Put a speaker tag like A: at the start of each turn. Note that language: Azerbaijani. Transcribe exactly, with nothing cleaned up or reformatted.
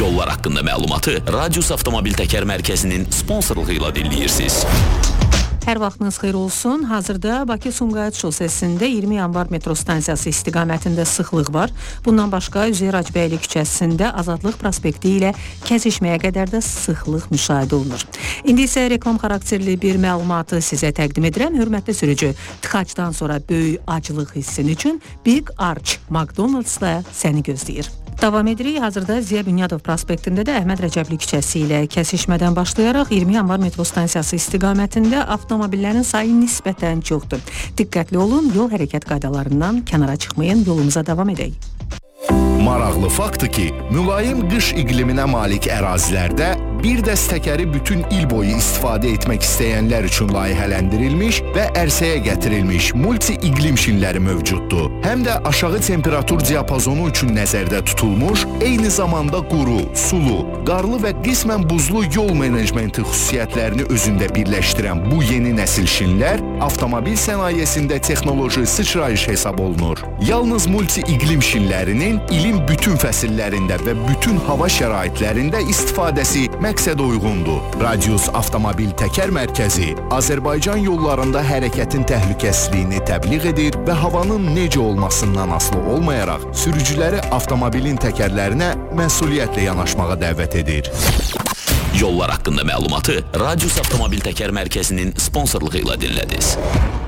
A: Yollar haqqında məlumatı Radius Avtomobil Təkər Mərkəzinin sponsorluğu ilə dinləyirsiniz.
B: Hər vaxtınız xeyir olsun. Hazırda Bakı-Sumqayıt şosesində iyirmi yanvar metro stansiyası istiqamətində sıxlıq var. Bundan başqa Üzeyir Hacıbəyli küçəsində Azadlıq prospekti ilə kəsişməyə qədər də sıxlıq müşahidə olunur. İndi isə reklam xarakterli bir məlumatı sizə təqdim edirəm. Hörmətli sürücü, tıxacdan sonra böyük aclıq hissin üçün Big Arch McDonald's-la səni gözləyir. Davam edirik. Hazırda Ziya Bünyadov prospektində də Əhməd Rəcəbli küçəsi ilə kəsişmədən başlayaraq iyirmi yanvar metro stansiyası istiqamətində avtomobillərin sayı nisbətən çoxdur. Diqqətli olun, yol hərəkət qaydalarından kənara çıxmayın, yolumuza davam edək.
C: Maraqlı faktdır ki, mülayim qış iqliminə malik ərazilərdə bir dəst təkəri bütün il boyu istifadə etmək istəyənlər üçün layihələndirilmiş və ərsəyə gətirilmiş multi-iqlim şinləri mövcuddur. Həm də aşağı temperatur diapazonu üçün nəzərdə tutulmuş, eyni zamanda quru, sulu, qarlı və qismən buzlu yol menecmenti xüsusiyyətlərini özündə birləşdirən bu yeni nəsil şinlər avtomobil sənayesində texnoloji sıçrayış hesab olunur. Yalnız multi-iqlim şinlərinin ilin bütün fəsillərində və bütün hava şəraitlərində istifadəsi məqsədə uyğundur. Radius Avtomobil Təkər Mərkəzi Azərbaycan yollarında hərəkətin təhlükəsizliyini təbliğ edir və havanın necə olmasından asılı olmayaraq sürücüləri avtomobilin təkərlərinə məsuliyyətlə yanaşmağa dəvət edir.
A: Yollar haqqında məlumatı Radius Avtomobil Təkər Mərkəzinin sponsorluğu ilə dinlədiniz.